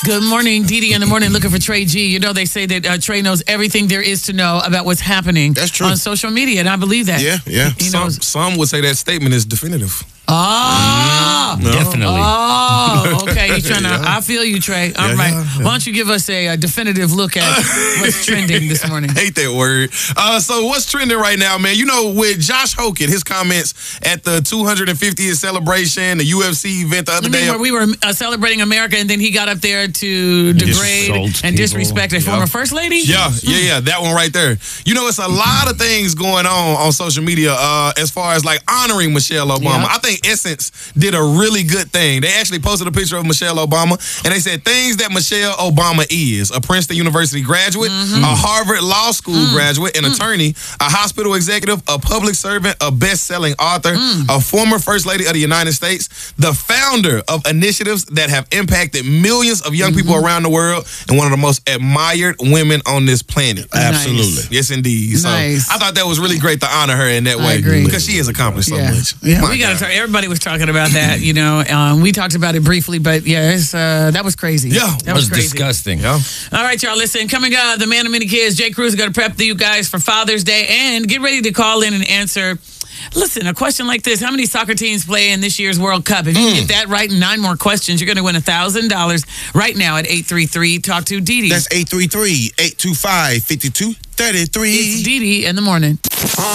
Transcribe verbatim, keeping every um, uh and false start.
Good morning, Dee Dee in the morning looking for Trey G. You know, they say that uh, Trey knows everything there is to know about what's happening That's true. on social media, and I believe that. Yeah, yeah. He Some, knows. some would say that statement is definitive. Oh, No. Definitely. oh, okay. You're trying to. I feel you, Trey. All Yeah, right. yeah, yeah. Why don't you give us a, a definitive look at what's trending this morning? Hate that word. Uh, so what's trending right now, man? You know, with Josh Hogan, his comments at the two hundred fiftieth celebration, the U F C event the other You mean day. where we were uh, celebrating America, and then he got up there to degrade Insult and people. disrespect a Yeah. former first lady? Yeah, yeah, yeah. That one right there. You know, it's a lot of things going on on social media uh, as far as like honoring Michelle Obama. Yeah. I think Essence did a really good thing. They actually posted a picture of Michelle Obama, and they said things that Michelle Obama is: a Princeton University graduate, Mm-hmm. a Harvard Law School Mm. graduate, an attorney, a hospital executive, a public servant, a best-selling author, Mm. a former First Lady of the United States, the founder of initiatives that have impacted millions of young people Mm-hmm. around the world, and one of the most admired women on this planet. Absolutely. Yes, indeed. So Nice. I thought that was really great to honor her in that I way agree. because she has accomplished so Yeah, much. yeah. My We got to God. talk. Everybody was talking about that, you know. Um, we talked about it briefly, but yeah, it's, uh, that was crazy. Yeah, that That was crazy. disgusting. Yeah. All right, y'all, listen. Coming up, the man of many kids, Jay Cruz, is going to prep you guys for Father's Day and get ready to call in and answer. Listen, a question like this: how many soccer teams play in this year's World Cup? If you Mm. get that right in nine more questions, you're going to win one thousand dollars right now at eight three three. Talk to Dee Dee. That's eight three three, eight two five, five two three three. It's Dee Dee in the morning.